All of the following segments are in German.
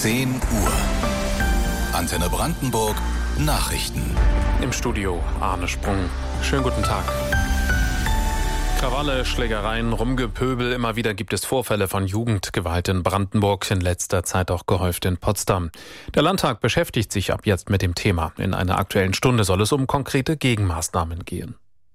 10 Uhr. Antenne Brandenburg Nachrichten. Im Studio Arne Sprung. Schönen guten Tag. Krawalle, Schlägereien, Rumgepöbel. Immer wieder gibt es Vorfälle von Jugendgewalt in Brandenburg, in letzter Zeit auch gehäuft in Potsdam. Der Landtag beschäftigt sich ab jetzt mit dem Thema. In einer Aktuellen Stunde soll es um konkrete Gegenmaßnahmen gehen.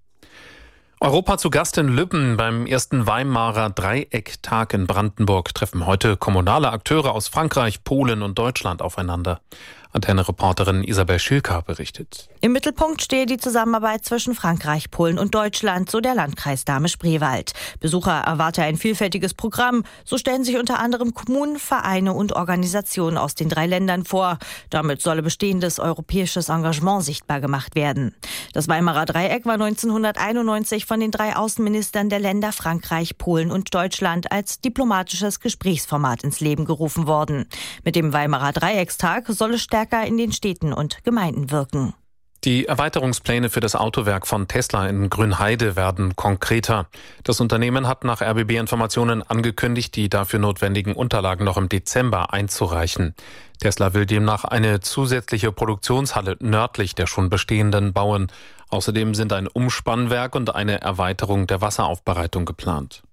Europa zu Gast in Lübben. Beim ersten Weimarer Dreiecktag in Brandenburg treffen heute kommunale Akteure aus Frankreich, Polen und Deutschland aufeinander. Antenne-Reporterin Isabel Schilker berichtet. Im Mittelpunkt stehe die Zusammenarbeit zwischen Frankreich, Polen und Deutschland, so der Landkreis Dahme-Spreewald. Besucher erwarte ein vielfältiges Programm. So stellen sich unter anderem Kommunen, Vereine und Organisationen aus den 3 Ländern vor. Damit solle bestehendes europäisches Engagement sichtbar gemacht werden. Das Weimarer Dreieck war 1991 von den 3 Außenministern der Länder Frankreich, Polen und Deutschland als diplomatisches Gesprächsformat ins Leben gerufen worden. Mit dem Weimarer Dreieckstag soll es stärker in den Städten und Gemeinden wirken. Die Erweiterungspläne für das Autowerk von Tesla in Grünheide werden konkreter. Das Unternehmen hat nach RBB-Informationen angekündigt, die dafür notwendigen Unterlagen noch im Dezember einzureichen. Tesla will demnach eine zusätzliche Produktionshalle nördlich der schon bestehenden bauen. Außerdem sind ein Umspannwerk und eine Erweiterung der Wasseraufbereitung geplant.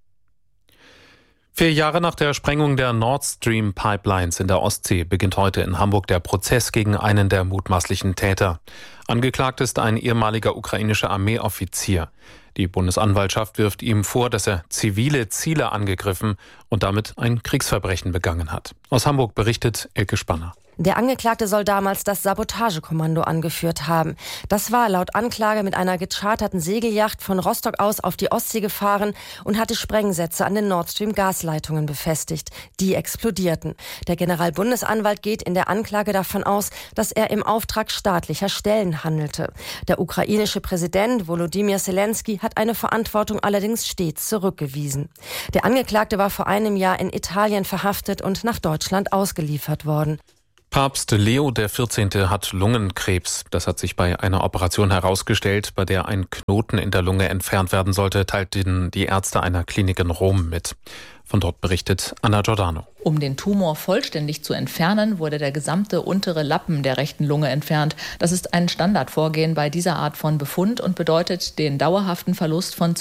4 Jahre nach der Sprengung der Nord Stream Pipelines in der Ostsee beginnt heute in Hamburg der Prozess gegen einen der mutmaßlichen Täter. Angeklagt ist ein ehemaliger ukrainischer Armeeoffizier. Die Bundesanwaltschaft wirft ihm vor, dass er zivile Ziele angegriffen und damit ein Kriegsverbrechen begangen hat. Aus Hamburg berichtet Elke Spanner. Der Angeklagte soll damals das Sabotagekommando angeführt haben. Das war laut Anklage mit einer gecharterten Segelyacht von Rostock aus auf die Ostsee gefahren und hatte Sprengsätze an den Nord Stream Gasleitungen befestigt. Die explodierten. Der Generalbundesanwalt geht in der Anklage davon aus, dass er im Auftrag staatlicher Stellen handelte. Der ukrainische Präsident Volodymyr Zelensky hat eine Verantwortung allerdings stets zurückgewiesen. Der Angeklagte war vor einem Jahr in Italien verhaftet und nach Deutschland ausgeliefert worden. Papst Leo XIV. Hat Lungenkrebs. Das hat sich bei einer Operation herausgestellt, bei der ein Knoten in der Lunge entfernt werden sollte, teilten die Ärzte einer Klinik in Rom mit. Von dort berichtet Anna Giordano. Um den Tumor vollständig zu entfernen, wurde der gesamte untere Lappen der rechten Lunge entfernt. Das ist ein Standardvorgehen bei dieser Art von Befund und bedeutet den dauerhaften Verlust von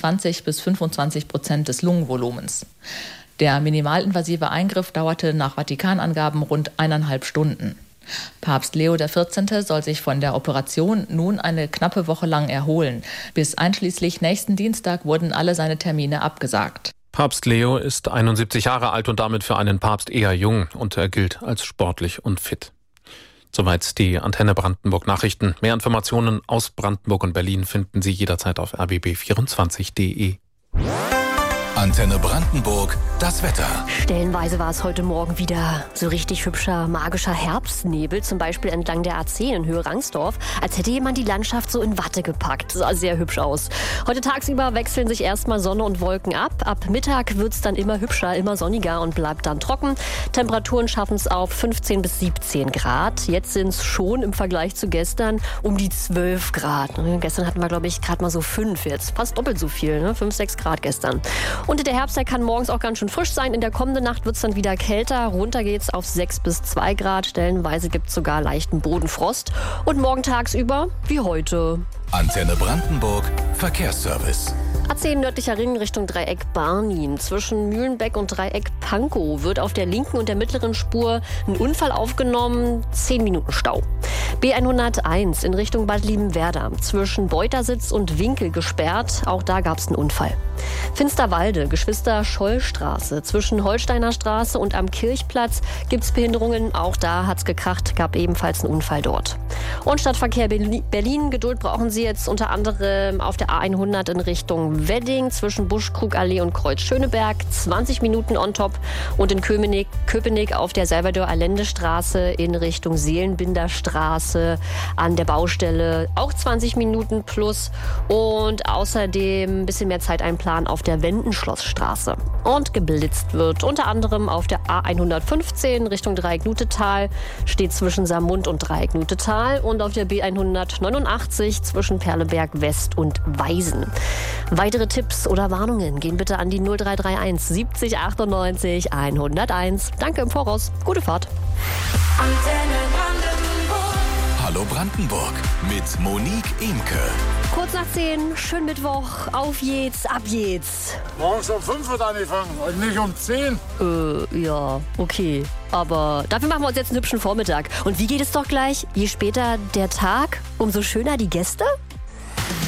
20-25% des Lungenvolumens. Der minimalinvasive Eingriff dauerte nach Vatikanangaben rund 1,5 Stunden. Papst Leo XIV. Soll sich von der Operation nun eine knappe Woche lang erholen. Bis einschließlich nächsten Dienstag wurden alle seine Termine abgesagt. Papst Leo ist 71 Jahre alt und damit für einen Papst eher jung und er gilt als sportlich und fit. Soweit die Antenne Brandenburg Nachrichten. Mehr Informationen aus Brandenburg und Berlin finden Sie jederzeit auf rbb24.de. Antenne Brandenburg, das Wetter. Stellenweise war es heute Morgen wieder so richtig hübscher, magischer Herbstnebel, zum Beispiel entlang der A10 in Höhe Rangsdorf, als hätte jemand die Landschaft so in Watte gepackt. Sah sehr hübsch aus. Heute tagsüber wechseln sich erstmal Sonne und Wolken ab. Ab Mittag wird es dann immer hübscher, immer sonniger und bleibt dann trocken. Temperaturen schaffen es auf 15 bis 17 Grad. Jetzt sind es schon im Vergleich zu gestern um die 12 Grad. Gestern hatten wir, glaube ich, gerade mal so 5 jetzt. Fast doppelt so viel, ne? 5, 6 Grad gestern. Und der Herbst, der kann morgens auch ganz schön frisch sein. In der kommenden Nacht wird es dann wieder kälter. Runter geht's auf 6 bis 2 Grad. Stellenweise gibt es sogar leichten Bodenfrost. Und morgen tagsüber wie heute. Antenne Brandenburg, Verkehrsservice. A10 nördlicher Ring Richtung Dreieck Barnin. Zwischen Mühlenbeck und Dreieck Pankow wird auf der linken und der mittleren Spur ein Unfall aufgenommen. 10 Minuten Stau. B101 in Richtung Bad Liebenwerda. Zwischen Beutersitz und Winkel gesperrt. Auch da gab es einen Unfall. Finsterwalde, Geschwister-Scholl-Straße. Zwischen Holsteiner Straße und am Kirchplatz gibt es Behinderungen. Auch da hat es gekracht, gab ebenfalls einen Unfall dort. Und Stadtverkehr Berlin. Geduld brauchen Sie jetzt unter anderem auf der A100 in Richtung Wedding zwischen Buschkrugallee und Kreuz Schöneberg, 20 Minuten on top und in Köpenick auf der Salvador-Allende-Straße in Richtung Seelenbinderstraße an der Baustelle auch 20 Minuten plus und außerdem ein bisschen mehr Zeit einplanen auf der Wendenschlossstraße. Und geblitzt wird unter anderem auf der A115 Richtung Dreieck-Nutetal, steht zwischen Samund und Dreieck-Nutetal und auf der B189 zwischen Perleberg West und Weisen. Weitere Tipps oder Warnungen gehen bitte an die 0331 70 98 101. Danke im Voraus. Gute Fahrt. Hallo Brandenburg mit Monique Imke. Kurz nach 10, schön Mittwoch, auf geht's, ab geht's. Morgens um 5 wird angefangen und nicht um 10. Ja, okay. Aber dafür machen wir uns jetzt einen hübschen Vormittag. Und wie geht es doch gleich? Je später der Tag, umso schöner die Gäste?